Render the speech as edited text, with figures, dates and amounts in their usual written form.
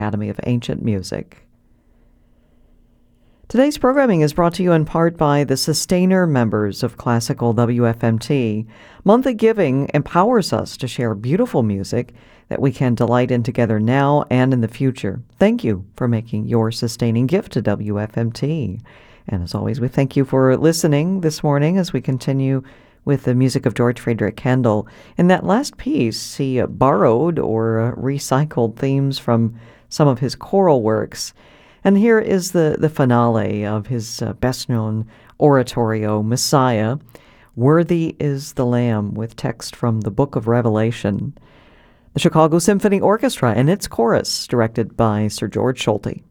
Academy of Ancient Music. Today's programming is brought to you in part by the Sustainer members of Classical WFMT. Monthly giving empowers us to share beautiful music that we can delight in together now and in the future. Thank you for making your sustaining gift to WFMT. And as always, we thank you for listening this morning as we continue with the music of George Friedrich Handel. In that last piece, he borrowed or recycled themes from some of his choral works. And here is the finale of his best-known oratorio, Messiah. Worthy is the Lamb, with text from the Book of Revelation. The Chicago Symphony Orchestra and its chorus, directed by Sir George Solti.